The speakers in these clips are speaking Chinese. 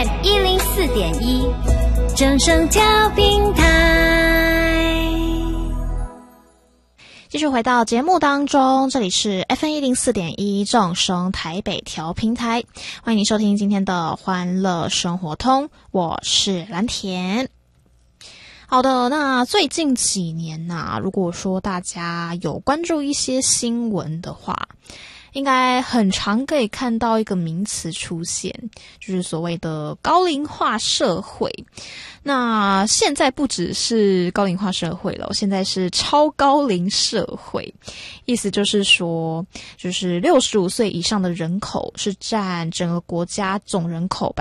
FM 104.1，正声调频台。 继续回到节目当中，这里是 FM 104.1正声台北调频台，欢迎您收听今天的欢乐生活通，我是蓝田。好的，那最近几年如果说大家有关注一些新闻的话，应该很常可以看到一个名词出现，就是所谓的高龄化社会。那现在不只是高龄化社会了，现在是超高龄社会。意思就是说，就是65岁以上的人口是占整个国家总人口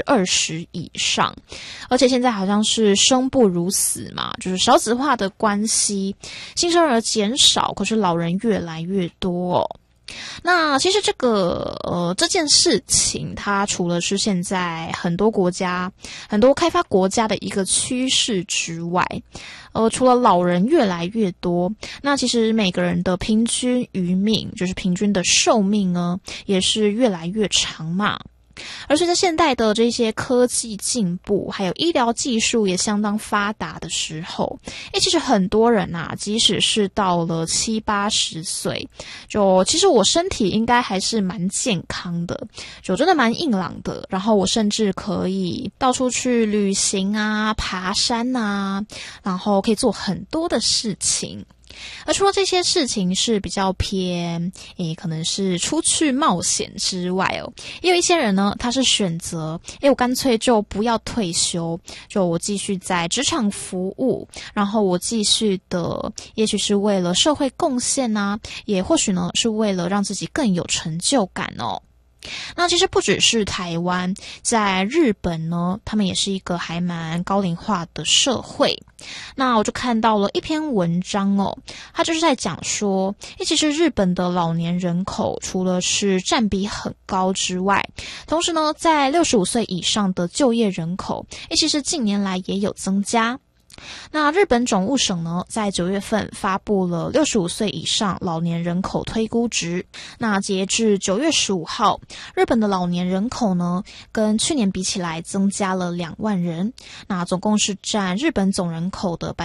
20% 以上。而且现在好像是生不如死嘛，就是少子化的关系，新生儿减少，可是老人越来越多哦。那其实这件事情，它除了是现在很多开发国家的一个趋势之外，除了老人越来越多，那其实每个人的平均余命，就是平均的寿命呢，也是越来越长嘛。而随着现代的这些科技进步，还有医疗技术也相当发达的时候，其实很多人即使是到了70-80岁，其实我身体应该还是蛮健康的，真的蛮硬朗的，然后我甚至可以到处去旅行爬山然后可以做很多的事情。而除了这些事情是比较偏可能是出去冒险之外也有一些人呢，他是选择我干脆就不要退休，就我继续在职场服务，然后我继续的也许是为了社会贡献也或许呢是为了让自己更有成就感哦。那其实不只是台湾，在日本呢，他们也是一个还蛮高龄化的社会。那我就看到了一篇文章它就是在讲说，其实日本的老年人口除了是占比很高之外，同时呢，在65岁以上的就业人口，其实近年来也有增加。那日本总务省呢，在9月份发布了65岁以上老年人口推估值。那截至9月15号，日本的老年人口呢，跟去年比起来增加了2万人。那总共是占日本总人口的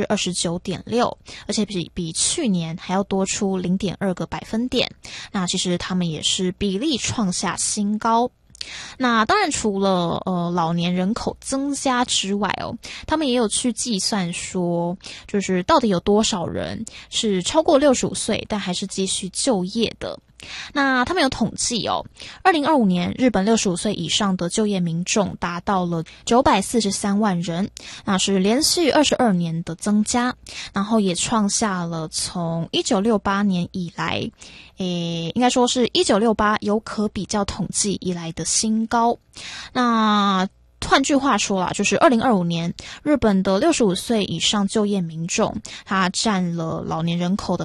29.6%， 而且比去年还要多出 0.2个百分点。那其实他们也是比例创下新高。那当然除了老年人口增加之外他们也有去计算说，就是到底有多少人是超过65岁但还是继续就业的。那他们有统计2025年日本65岁以上的就业民众达到了943万人，那是连续22年的增加，然后也创下了从1968年以来应该说是1968有可比较统计以来的新高。那换句话说啦，就是2025年日本的65岁以上就业民众，它占了老年人口的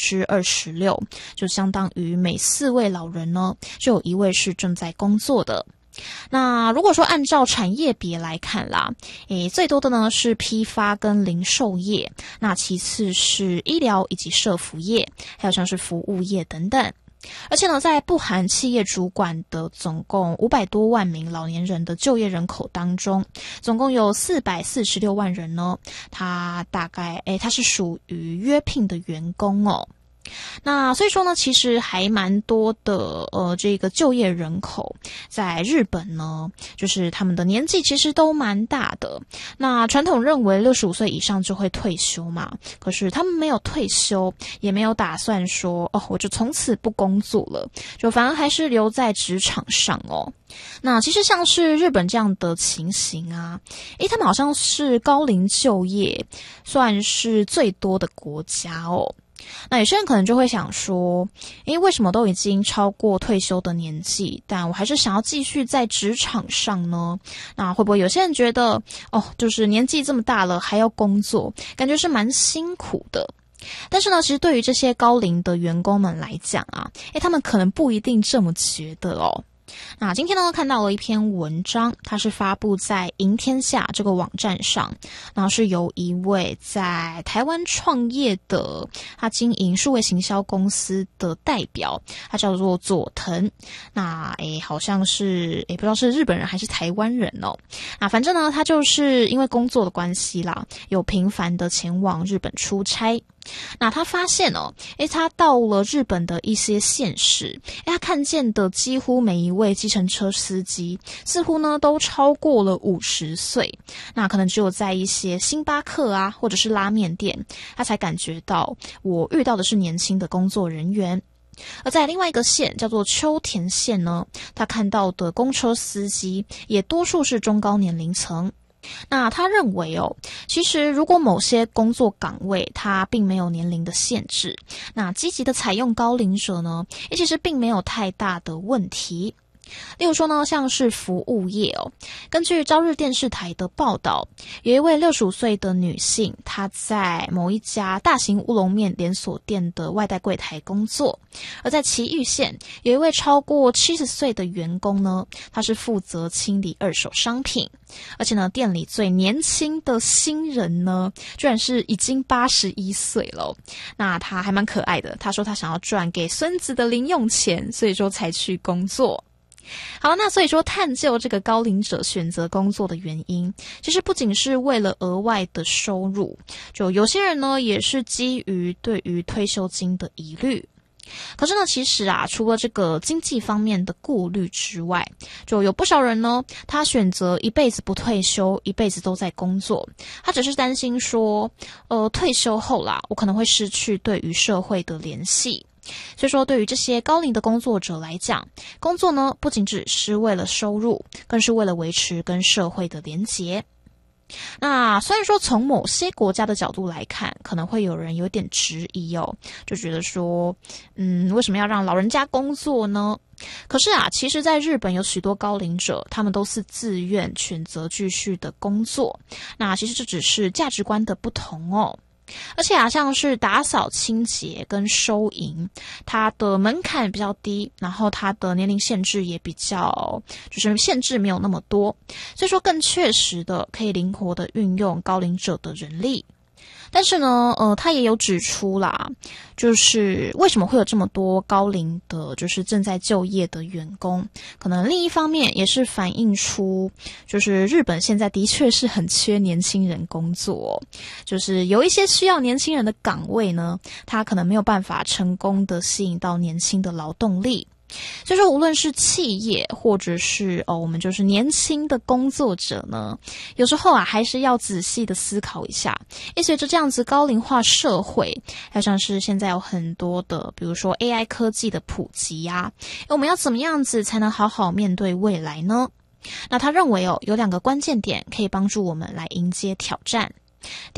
26%， 就相当于每4位老人呢，就有1位是正在工作的。那如果说按照产业别来看啦，最多的呢是批发跟零售业，那其次是医疗以及社福业，还有像是服务业等等。而且呢，在不含企业主管的总共500多万名老年人的就业人口当中，总共有446万人呢，他是属于约聘的员工那所以说呢，其实还蛮多的这个就业人口在日本呢，就是他们的年纪其实都蛮大的。那传统认为65岁以上就会退休嘛，可是他们没有退休，也没有打算说我就从此不工作了，就反而还是留在职场上那其实像是日本这样的情形他们好像是高龄就业算是最多的国家那有些人可能就会想说，为什么都已经超过退休的年纪，但我还是想要继续在职场上呢？那会不会有些人觉得，就是年纪这么大了还要工作，感觉是蛮辛苦的。但是呢，其实对于这些高龄的员工们来讲他们可能不一定这么觉得那今天呢，看到了一篇文章，它是发布在赢天下这个网站上，然后是由一位在台湾创业的，他经营数位行销公司的代表，他叫做佐藤。那好像是不知道是日本人还是台湾人哦。那反正呢，他就是因为工作的关系啦，有频繁的前往日本出差。那他发现他到了日本的一些县市，他看见的几乎每一位计程车司机似乎呢都超过了50岁，那可能只有在一些星巴克啊或者是拉面店，他才感觉到我遇到的是年轻的工作人员。而在另外一个县叫做秋田县呢，他看到的公车司机也多数是中高年龄层。那他认为其实如果某些工作岗位它并没有年龄的限制，那积极的采用高龄者呢，其实并没有太大的问题。例如说呢，像是服务业根据朝日电视台的报道，有一位65岁的女性，她在某一家大型乌龙面连锁店的外带柜台工作。而在埼玉县，有一位超过70岁的员工呢，他是负责清理二手商品。而且呢，店里最年轻的新人呢，居然是已经81岁了。那他还蛮可爱的，他说他想要赚给孙子的零用钱，所以说才去工作。好，那所以说探究这个高龄者选择工作的原因，其实不仅是为了额外的收入，就有些人呢也是基于对于退休金的疑虑。可是呢，其实除了这个经济方面的顾虑之外，就有不少人呢，他选择一辈子不退休，一辈子都在工作。他只是担心说，退休后啦，我可能会失去对于社会的联系。所以说，对于这些高龄的工作者来讲，工作呢不仅只是为了收入，更是为了维持跟社会的连结。那虽然说从某些国家的角度来看，可能会有人有点质疑就觉得说，为什么要让老人家工作呢？可是其实在日本有许多高龄者，他们都是自愿选择继续的工作。那其实这只是价值观的不同而且像是打扫清洁跟收银，它的门槛比较低，然后它的年龄限制也比较，就是限制没有那么多，所以说更确实的可以灵活的运用高龄者的人力。但是呢，他也有指出啦，就是为什么会有这么多高龄的，就是正在就业的员工，可能另一方面也是反映出，就是日本现在的确是很缺年轻人工作就是有一些需要年轻人的岗位呢，他可能没有办法成功的吸引到年轻的劳动力。所以说，无论是企业或者是我们就是年轻的工作者呢，有时候还是要仔细的思考一下。随着这样子高龄化社会，还有像是现在有很多的，比如说 AI 科技的普及我们要怎么样子才能好好面对未来呢？那他认为有2个关键点可以帮助我们来迎接挑战。